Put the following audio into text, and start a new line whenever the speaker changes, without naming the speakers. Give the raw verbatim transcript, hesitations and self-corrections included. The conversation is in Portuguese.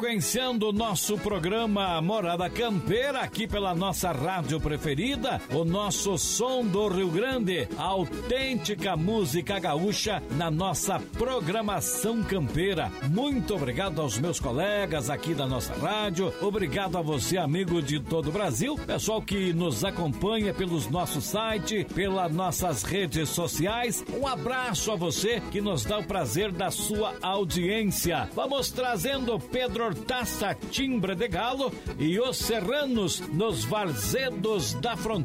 Sequenciando o nosso programa Morada Campeira, aqui pela nossa rádio preferida, o nosso som do Rio Grande, a autêntica música gaúcha na nossa programação campeira. Muito obrigado aos meus colegas aqui da nossa rádio, obrigado a você, amigo de todo o Brasil, pessoal que nos acompanha pelos nossos sites, pelas nossas redes sociais. Um abraço a você que nos dá o prazer da sua audiência. Vamos trazendo Pedro Hortaça, Timbre de Galo, e os Serranos nos Varzedos da Fronteira.